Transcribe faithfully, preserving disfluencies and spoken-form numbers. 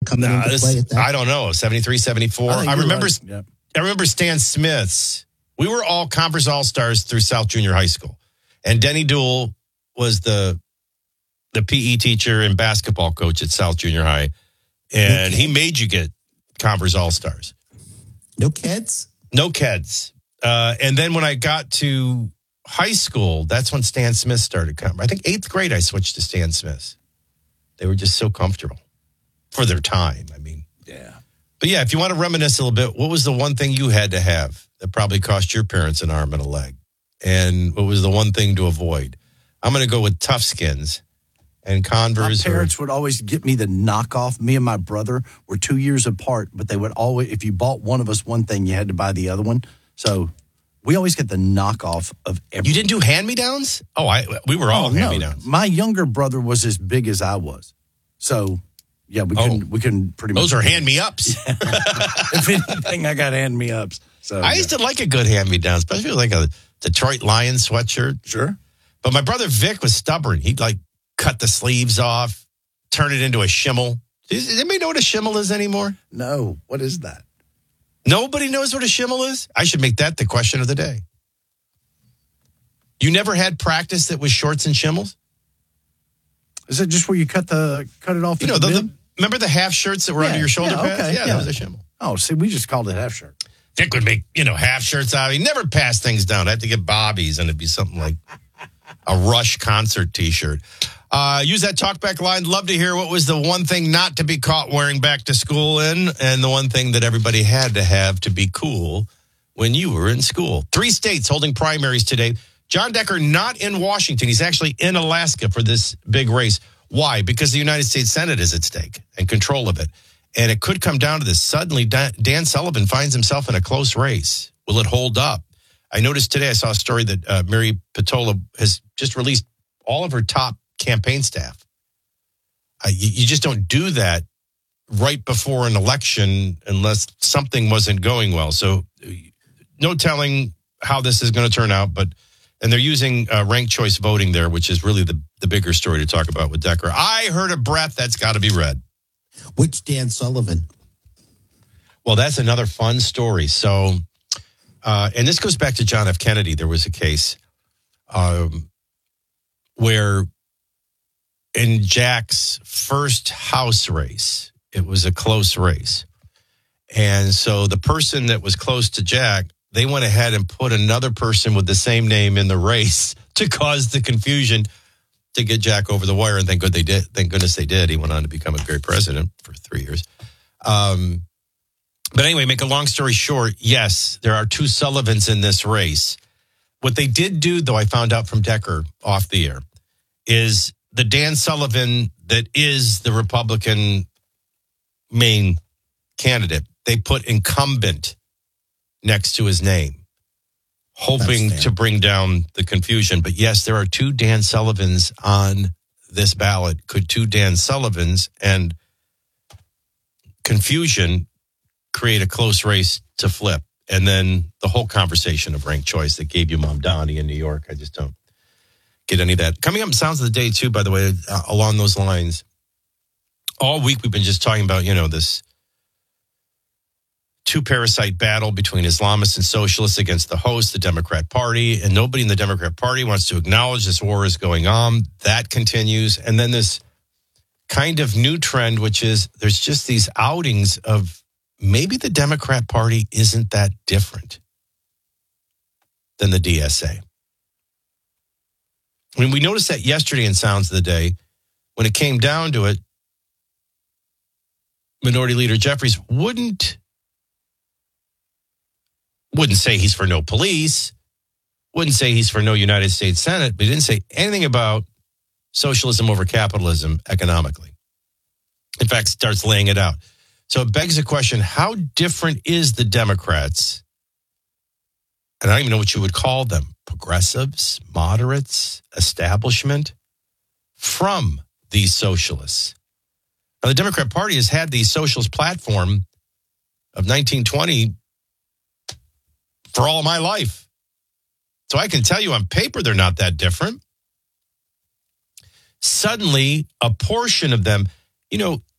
coming nah, into this, play at that? I don't know, seventy-three, seventy-four. I, I remember right. yep. I remember Stan Smith's. We were all Conference All-Stars through South Junior High School. And Denny Duell was the the P E teacher and basketball coach at South Junior High. And Okay. he made you get Conference All-Stars. No kids? No kids. Uh, and then when I got to high school, that's when Stan Smith started coming. I think eighth grade, I switched to Stan Smith. They were just so comfortable for their time. I mean, Yeah. but yeah, if you want to reminisce a little bit, what was the one thing you had to have that probably cost your parents an arm and a leg? And what was the one thing to avoid? I'm going to go with Tough Skins and Converse. My or- parents would always get me the knockoff. Me and my brother were two years apart, but they would always, if you bought one of us one thing, you had to buy the other one. So we always get the knockoff of everything. You didn't do hand-me-downs? Oh, I we were all Oh, no. hand-me-downs. My younger brother was as big as I was. So, yeah, we Oh. couldn't, we couldn't pretty much. Those are hand-me-ups. If anything, I got hand me ups. So I used to like a good hand-me-down, especially like a Detroit Lions sweatshirt. Sure. But my brother Vic was stubborn. He'd like cut the sleeves off, turn it into a shimmel. Does anybody know what a shimmel is anymore? No. What is that? Nobody knows what a shimmel is? I should make that the question of the day. You never had practice that was shorts and shimmels? Is it just where you cut the cut it off? You know, at the the, bib? the, remember the half shirts that were Yeah, under your shoulder yeah, pads? okay, yeah, yeah. that was a shimmel. Oh, see, we just called it half shirt. Vic would make, you know, half shirts out. He never passed things down. I had to get Bobby's, and it'd be something like a Rush concert T-shirt. Uh, use that talkback line. Love to hear what was the one thing not to be caught wearing back to school in, and the one thing that everybody had to have to be cool when you were in school. Three states holding primaries today. John Decker not in Washington. He's actually in Alaska for this big race. Why? Because the United States Senate is at stake and control of it. And it could come down to this. Suddenly, Dan Sullivan finds himself in a close race. Will it hold up? I noticed today, I saw a story that uh, Mary Patola has just released all of her top campaign staff. Uh, you, you just don't do that right before an election unless something wasn't going well. So no telling how this is going to turn out, but and they're using uh, ranked choice voting there, which is really the, the bigger story to talk about with Decker. I heard a breath that's got to be read. Which Dan Sullivan? Well, that's another fun story. So, uh, and this goes back to John F. Kennedy. There was a case um, where in Jack's first House race, it was a close race. And so the person that was close to Jack, they went ahead and put another person with the same name in the race to cause the confusion to get Jack over the wire. And thank good they did. Thank goodness they did. He went on to become a great president for three years. Um, but anyway, make a long story short, yes, there are two Sullivans in this race. What they did do, though, I found out from Decker off the air, is the Dan Sullivan that is the Republican main candidate, they put incumbent next to his name, hoping to bring down the confusion. But yes, there are two Dan Sullivans on this ballot. Could two Dan Sullivans and confusion create a close race to flip? And then the whole conversation of ranked choice that gave you Mom Donnie in New York. I just don't get any of that. Coming up in Sounds of the Day, too, by the way, uh, along those lines, all week we've been just talking about, you know, this two-parasite battle between Islamists and socialists against the host, the Democrat Party, and nobody in the Democrat Party wants to acknowledge this war is going on. That continues. And then this kind of new trend, which is there's just these outings of maybe the Democrat Party isn't that different than the D S A. I mean, we noticed that yesterday in Sounds of the Day. When it came down to it, Minority Leader Jeffries wouldn't wouldn't say he's for no police, wouldn't say he's for no United States Senate, but he didn't say anything about socialism over capitalism economically. In fact, starts laying it out. So it begs the question, how different is the Democrats? And I don't even know what you would call them, progressives, moderates, establishment, from these socialists. Now, the Democrat Party has had the socialist platform of nineteen twenty for all of my life. So I can tell you on paper, they're not that different. Suddenly, a portion of them, you know,